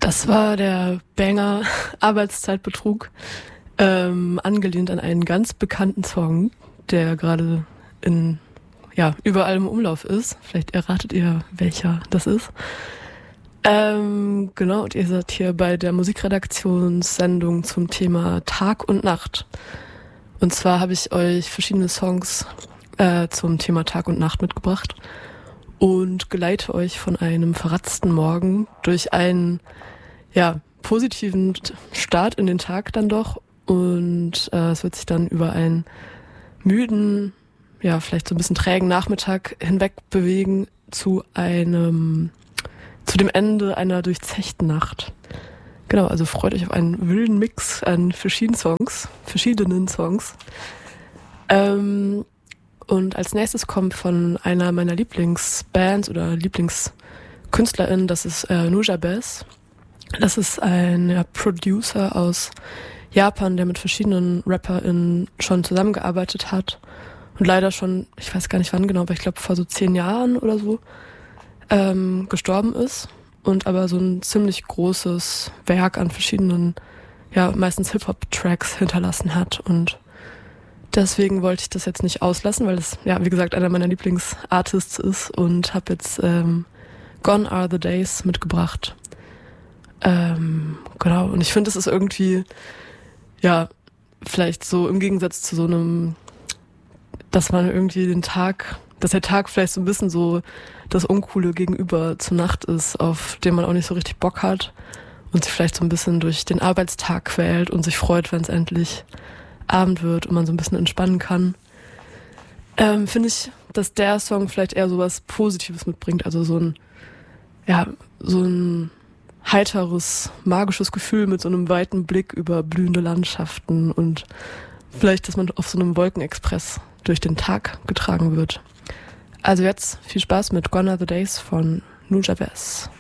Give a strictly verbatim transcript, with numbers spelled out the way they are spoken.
Das war der Banger Arbeitszeitbetrug, ähm, angelehnt an einen ganz bekannten Song, der gerade in ja überall im Umlauf ist. Vielleicht erratet ihr, welcher das ist. Ähm, genau, und ihr seid hier bei der Musikredaktionssendung zum Thema Tag und Nacht. Und zwar habe ich euch verschiedene Songs äh, zum Thema Tag und Nacht mitgebracht und geleite euch von einem verratzten Morgen durch einen ja, positiven Start in den Tag dann doch. Und äh, es wird sich dann über einen müden, ja, vielleicht so ein bisschen trägen Nachmittag hinweg bewegen zu einem, zu dem Ende einer durchzechten Nacht. Genau, also freut euch auf einen wilden Mix an verschiedenen Songs, verschiedenen Songs. Ähm, und als nächstes kommt von einer meiner Lieblingsbands oder LieblingskünstlerInnen, das ist äh, Nujabes. Das ist ein ja, Producer aus Japan, der mit verschiedenen RapperInnen schon zusammengearbeitet hat und leider schon, ich weiß gar nicht wann genau, aber ich glaube vor so zehn Jahren oder so ähm, gestorben ist und aber so ein ziemlich großes Werk an verschiedenen, ja meistens Hip-Hop-Tracks hinterlassen hat und deswegen wollte ich das jetzt nicht auslassen, weil es, ja wie gesagt, einer meiner Lieblingsartists ist und habe jetzt ähm, Gone Are the Days mitgebracht. Ähm, genau, und ich finde, es ist irgendwie, ja, vielleicht so im Gegensatz zu so einem, dass man irgendwie den Tag, dass der Tag vielleicht so ein bisschen so das Uncoole gegenüber zur Nacht ist, auf den man auch nicht so richtig Bock hat und sich vielleicht so ein bisschen durch den Arbeitstag quält und sich freut, wenn es endlich Abend wird und man so ein bisschen entspannen kann. Ähm, finde ich, dass der Song vielleicht eher so was Positives mitbringt, also so ein, ja, so ein heiteres, magisches Gefühl mit so einem weiten Blick über blühende Landschaften und vielleicht, dass man auf so einem Wolkenexpress durch den Tag getragen wird. Also jetzt viel Spaß mit Gone Are the Days von Nujabes.